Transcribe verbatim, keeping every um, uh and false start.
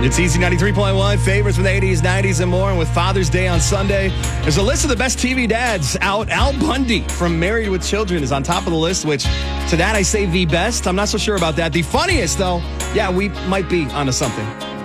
It's Easy ninety-three point one, favorites from the eighties, nineties, and more. And with Father's Day on Sunday, there's a list of the best T V dads out. Al Bundy from Married with Children is on top of the list, which to that I say the best. I'm not so sure about that. The funniest, though, yeah, we might be onto something.